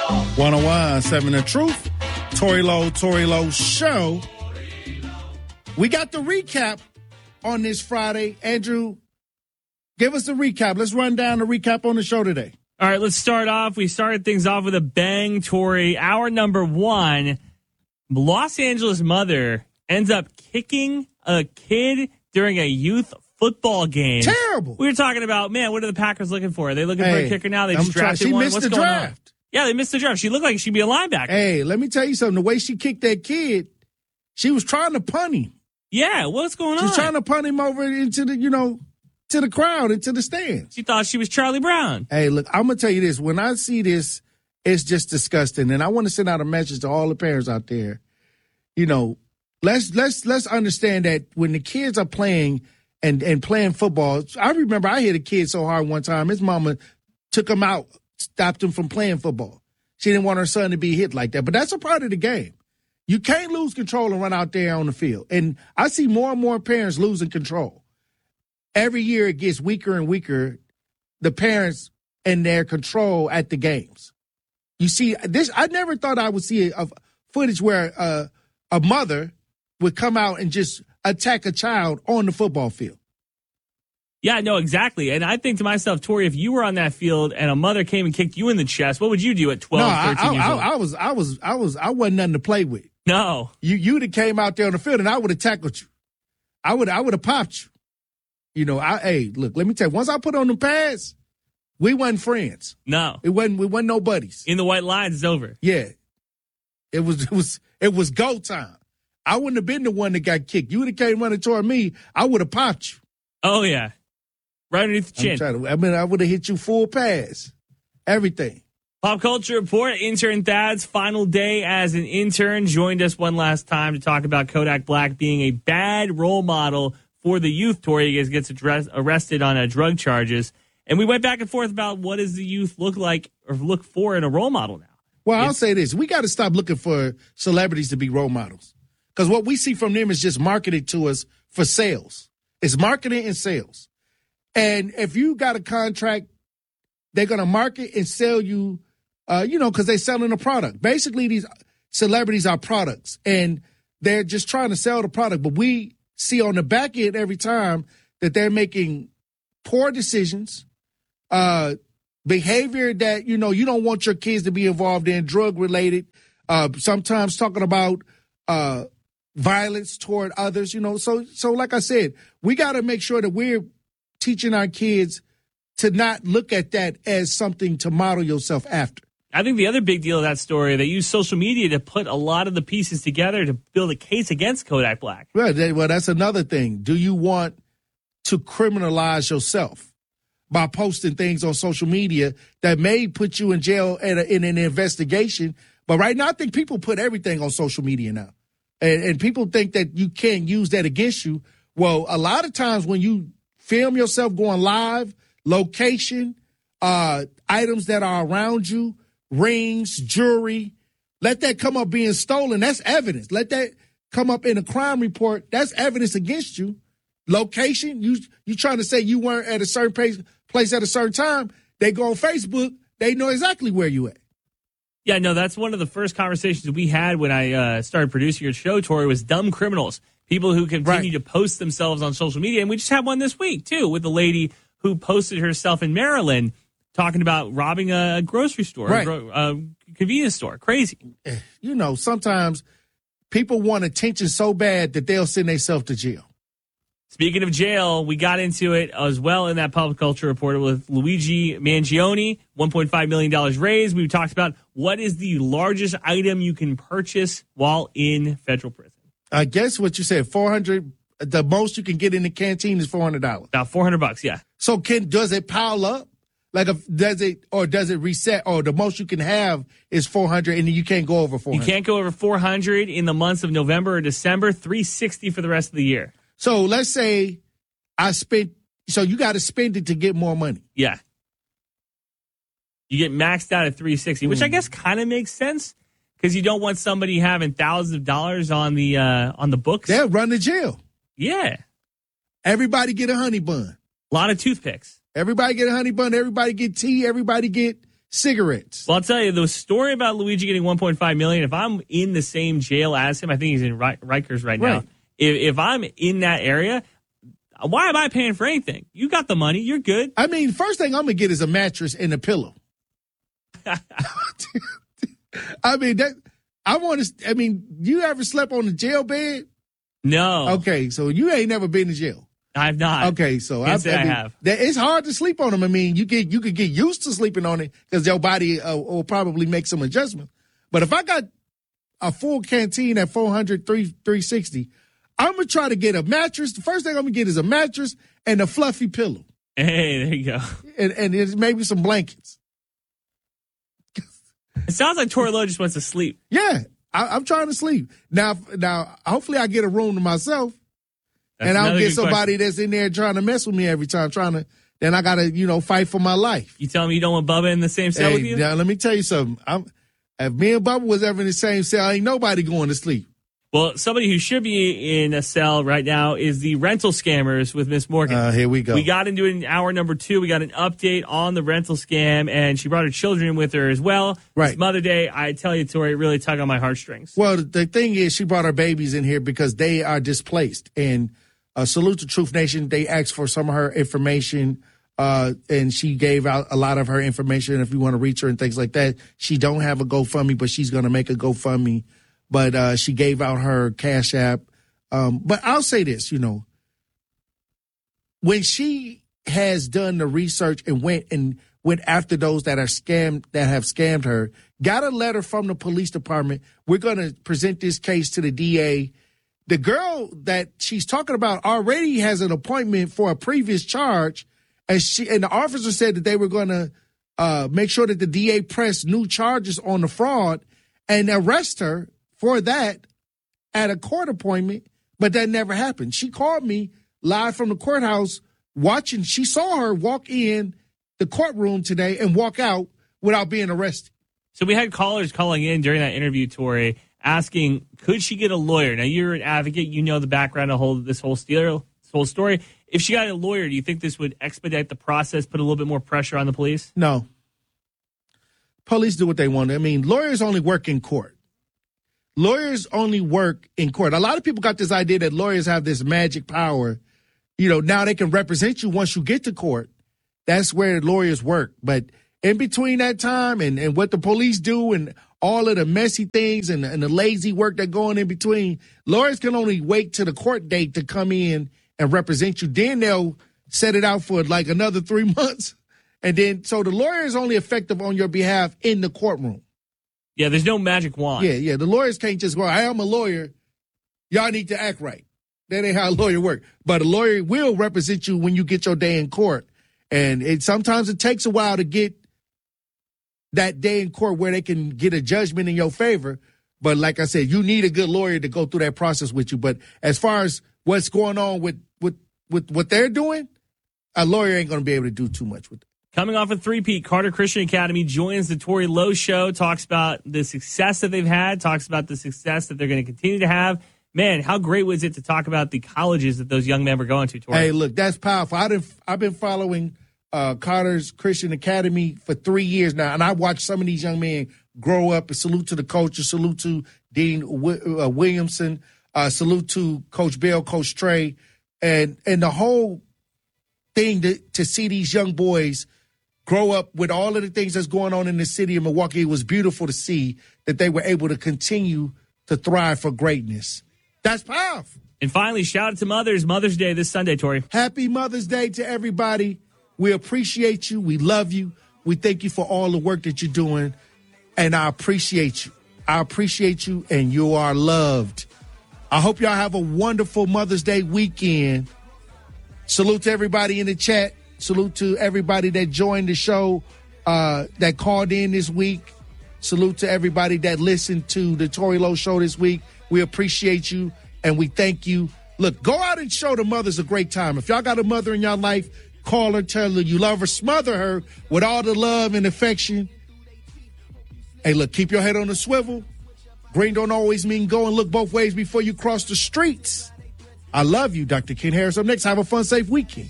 101.7 The Truth. Tory Lowe Show. We got the recap on this Friday. Andrew, give us the recap. Let's run down the recap on the show today. All right, let's start off. We started things off with a bang, Tory. Hour number one, Los Angeles mother ends up kicking a kid during a youth football game. Terrible. We were talking about, man, what are the Packers looking for? Are they looking for a kicker now? They just drafted one. What's going on? Yeah, they missed the draft. She looked like she'd be a linebacker. Hey, let me tell you something. The way she kicked that kid, she was trying to punt him. Yeah, what's going on? She's trying to punt him over into the, to the crowd, into the stands. She thought she was Charlie Brown. Hey, look, I'm going to tell you this. When I see this, it's just disgusting. And I want to send out a message to all the parents out there. Let's understand that when the kids are playing and playing football, I remember I hit a kid so hard one time, his mama took him out, stopped him from playing football. She didn't want her son to be hit like that. But that's a part of the game. You can't lose control and run out there on the field. And I see more and more parents losing control. Every year it gets weaker and weaker, the parents and their control at the games. You see, this. I never thought I would see a footage where a mother would come out and just attack a child on the football field. Yeah, no, exactly. And I think to myself, Tory, if you were on that field and a mother came and kicked you in the chest, what would you do at 12, 13 years old? I wasn't nothing to play with. No. You'd have came out there on the field and I would have tackled you. I would have popped you. Hey, look, let me tell you, once I put on the pads, we wasn't friends. No. We wasn't no buddies. In the white lines, it's over. Yeah. It was go time. I wouldn't have been the one that got kicked. You would have came running toward me, I would have popped you. Oh, yeah. Right underneath the chin. I would have hit you full pass. Everything. Pop Culture Report, intern Thad's final day as an intern, joined us one last time to talk about Kodak Black being a bad role model for the youth. Tory gets arrested on drug charges. And we went back and forth about what does the youth look like or look for in a role model now. Well, I'll say this. We got to stop looking for celebrities to be role models. Because what we see from them is just marketed to us for sales. It's marketing and sales. And if you got a contract, they're going to market and sell you, because they're selling a product. Basically, these celebrities are products, and they're just trying to sell the product. But we see on the back end every time that they're making poor decisions, behavior that, you don't want your kids to be involved in, drug-related, sometimes talking about violence toward others, So like I said, we got to make sure that we're teaching our kids to not look at that as something to model yourself after. I think the other big deal of that story, they use social media to put a lot of the pieces together to build a case against Kodak Black. Well, that's another thing. Do you want to criminalize yourself by posting things on social media that may put you in jail in an investigation? But right now, I think people put everything on social media now. And people think that you can't use that against you. Well, a lot of times when you film yourself going live, location, items that are around you, rings, jewelry, let that come up being stolen. That's evidence. Let that come up in a crime report. That's evidence against you. Location, you trying to say you weren't at a certain place at a certain time. They go on Facebook. They know exactly where you at. Yeah, no, that's one of the first conversations we had when I started producing your show, Tory, was dumb criminals. People who continue to post themselves on social media. And we just had one this week, too, with a lady who posted herself in Maryland talking about robbing a grocery store, a convenience store. Crazy. Sometimes people want attention so bad that they'll send themselves to jail. Speaking of jail, we got into it as well in that Pop Culture Report with Luigi Mangione, $1.5 million raised. We talked about what is the largest item you can purchase while in federal prison. I guess what you said, $400. The most you can get in the canteen is $400. About $400, yeah. So does it pile up? Does it reset? Or the most you can have is $400, and you can't go over $400. You can't go over $400 in the months of November or December. $360 for the rest of the year. So let's say so you got to spend it to get more money. Yeah. You get maxed out at $360, which I guess kind of makes sense because you don't want somebody having thousands of dollars on the books. They'll run to jail. Yeah. Everybody get a honey bun. A lot of toothpicks. Everybody get a honey bun. Everybody get tea. Everybody get cigarettes. Well, I'll tell you, the story about Luigi getting $1.5 million, if I'm in the same jail as him, I think he's in Rikers right now. If I'm in that area, why am I paying for anything? You got the money. You're good. I mean, first thing I'm going to get is a mattress and a pillow. I mean, you ever slept on a jail bed? No. Okay, so you ain't never been to jail. I've not. Okay, so I have. It's hard to sleep on them. I mean, you could get used to sleeping on it because your body will probably make some adjustments. But if I got a full canteen at $400, $360, I'm gonna try to get a mattress. The first thing I'm gonna get is a mattress and a fluffy pillow. Hey, there you go. And maybe some blankets. It sounds like Tori Lowe just wants to sleep. Yeah, I'm trying to sleep now. Hopefully, I get a room to myself. That's and I'll get somebody question. that's in there trying to mess with me every time, then I got to, fight for my life. You telling me you don't want Bubba in the same cell with you? Now, let me tell you something. If me and Bubba was ever in the same cell, ain't nobody going to sleep. Well, somebody who should be in a cell right now is the rental scammers with Miss Morgan. Here we go. We got into it in hour number 2. We got an update on the rental scam, and she brought her children with her as well. Right. It's Mother Day. I tell you, Tori, it really tugged on my heartstrings. Well, the thing is, she brought her babies in here because they are displaced. And salute to Truth Nation. They asked for some of her information, and she gave out a lot of her information if you want to reach her and things like that. She don't have a GoFundMe, but she's going to make a GoFundMe. But she gave out her Cash App. But I'll say this, when she has done the research and went after those that have scammed her, got a letter from the police department. We're going to present this case to the DA. The girl that she's talking about already has an appointment for a previous charge, and the officer said that they were going to make sure that the DA pressed new charges on the fraud and arrest her for that at a court appointment, but that never happened. She called me live from the courthouse watching. She saw her walk in the courtroom today and walk out without being arrested. So we had callers calling in during that interview, Tori, asking, could she get a lawyer? Now, you're an advocate. You know the background of this whole story. If she got a lawyer, do you think this would expedite the process, put a little bit more pressure on the police? No. Police do what they want. I mean, lawyers only work in court. Lawyers only work in court. A lot of people got this idea that lawyers have this magic power. Now they can represent you once you get to court. That's where lawyers work. But in between that time and what the police do and all of the messy things and the lazy work that go on in between, lawyers can only wait to the court date to come in and represent you. Then they'll set it out for like another 3 months. And then, so the lawyer is only effective on your behalf in the courtroom. Yeah, there's no magic wand. Yeah. The lawyers can't just go, I am a lawyer. Y'all need to act right. That ain't how a lawyer works. But a lawyer will represent you when you get your day in court. And sometimes it takes a while to get that day in court where they can get a judgment in your favor. But like I said, you need a good lawyer to go through that process with you. But as far as what's going on with what they're doing, a lawyer ain't going to be able to do too much with it. Coming off a three-peat, Carter Christian Academy joins the Tori Lowe Show, talks about the success that they've had, talks about the success that they're going to continue to have. Man, how great was it to talk about the colleges that those young men were going to, Tori? Hey, look, that's powerful. I've been following Carter's Christian Academy for 3 years now, and I watched some of these young men grow up. And salute to the coaches, salute to Dean Williamson, salute to Coach Bill, Coach Trey, and the whole thing to see these young boys grow up with all of the things that's going on in the city of Milwaukee. It was beautiful to see that they were able to continue to thrive for greatness. That's powerful. And finally, shout out to mothers. Mother's Day this Sunday, Tori. Happy Mother's Day to everybody. We appreciate you. We love you. We thank you for all the work that you're doing. And I appreciate you. I appreciate you, and you are loved. I hope y'all have a wonderful Mother's Day weekend. Salute to everybody in the chat. Salute to everybody that joined the show, that called in this week. Salute to everybody that listened to the Tori Lowe Show this week. We appreciate you, and we thank you. Look, go out and show the mothers a great time. If y'all got a mother in your life, call her, tell her you love her, smother her with all the love and affection. Hey, look, keep your head on the swivel. Green don't always mean go, and look both ways before you cross the streets. I love you, Dr. Ken Harris. Up next, have a fun, safe weekend.